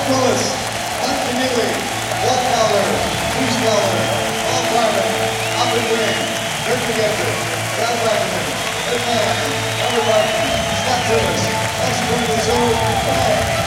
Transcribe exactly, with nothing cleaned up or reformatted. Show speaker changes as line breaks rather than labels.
Willis, Hunt Keneally, Walt Fowler, Bruce Fowler, Paul Garvin, Alfred Green, Dirk McGettrick, Brad Wackerman, Ed Mann, Robert Martin, Scott Lewis, Alex Burns,